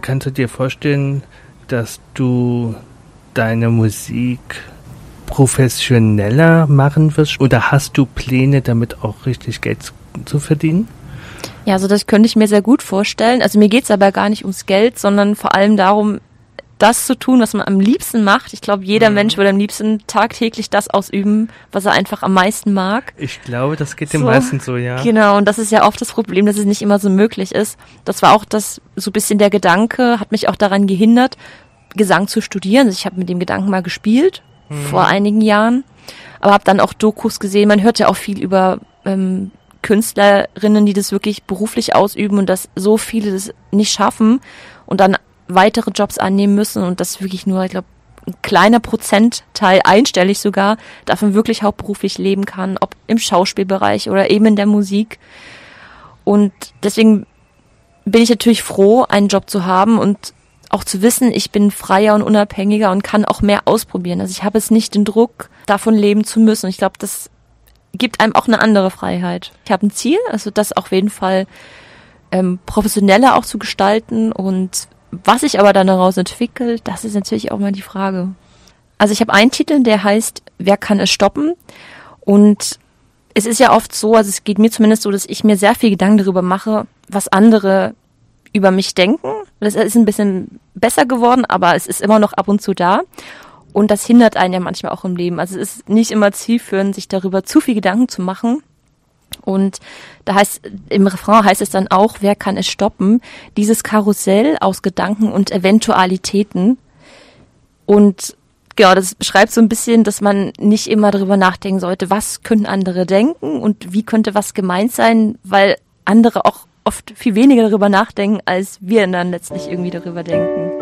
Kannst du dir vorstellen, dass du deine Musik professioneller machen wirst? Oder hast du Pläne, damit auch richtig Geld zu verdienen? Ja, also das könnte ich mir sehr gut vorstellen. Also mir geht's aber gar nicht ums Geld, sondern vor allem darum, das zu tun, was man am liebsten macht. Ich glaube, jeder Mensch würde am liebsten tagtäglich das ausüben, was er einfach am meisten mag. Ich glaube, das geht den meisten so, ja. Genau, und das ist ja oft das Problem, dass es nicht immer so möglich ist. Das war auch das so ein bisschen der Gedanke, hat mich auch daran gehindert, Gesang zu studieren. Also ich habe mit dem Gedanken mal gespielt, vor einigen Jahren, aber habe dann auch Dokus gesehen. Man hört ja auch viel über Künstlerinnen, die das wirklich beruflich ausüben und dass so viele das nicht schaffen und dann weitere Jobs annehmen müssen und das wirklich nur, ich glaube, ein kleiner Prozentteil, einstellig sogar, davon wirklich hauptberuflich leben kann, ob im Schauspielbereich oder eben in der Musik. Und deswegen bin ich natürlich froh, einen Job zu haben und auch zu wissen, ich bin freier und unabhängiger und kann auch mehr ausprobieren. Also ich habe jetzt nicht den Druck, davon leben zu müssen. Ich glaube, das gibt einem auch eine andere Freiheit. Ich habe ein Ziel, also das auf jeden Fall professioneller auch zu gestalten und was sich aber dann daraus entwickelt, das ist natürlich auch mal die Frage. Also ich habe einen Titel, der heißt Wer kann es stoppen? Und es ist ja oft so, also es geht mir zumindest so, dass ich mir sehr viel Gedanken darüber mache, was andere über mich denken. Das ist ein bisschen besser geworden, aber es ist immer noch ab und zu da. Und das hindert einen ja manchmal auch im Leben. Also es ist nicht immer zielführend, sich darüber zu viel Gedanken zu machen. Und da heißt, im Refrain heißt es dann auch, wer kann es stoppen? Dieses Karussell aus Gedanken und Eventualitäten. Und genau, das beschreibt so ein bisschen, dass man nicht immer darüber nachdenken sollte, was könnten andere denken und wie könnte was gemeint sein, weil andere auch oft viel weniger darüber nachdenken, als wir dann letztlich irgendwie darüber denken.